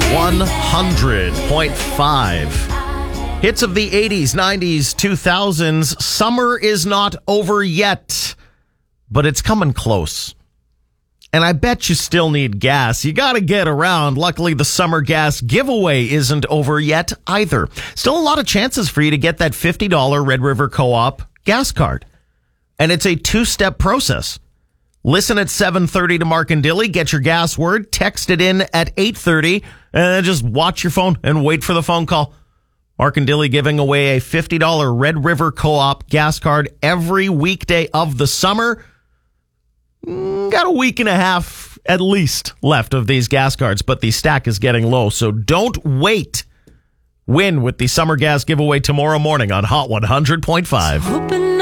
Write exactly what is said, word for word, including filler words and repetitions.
one hundred point five. Hits of the eighties, nineties, two thousands. Summer is not over yet, but it's coming close. And I bet you still need gas. You got to get around. Luckily, the summer gas giveaway isn't over yet either. Still a lot of chances for you to get that fifty dollars Red River Co-op gas card. And it's a two-step process. Listen at seven thirty to Mark and Dilly. Get your gas word. Text it in at eight thirty. And then just watch your phone and wait for the phone call. Mark and Dilly giving away a fifty dollars Red River Co-op gas card every weekday of the summer. Got a week and a half at least left of these gas cards, but the stack is getting low, so don't wait. Win with the summer gas giveaway tomorrow morning on Hot one hundred point five.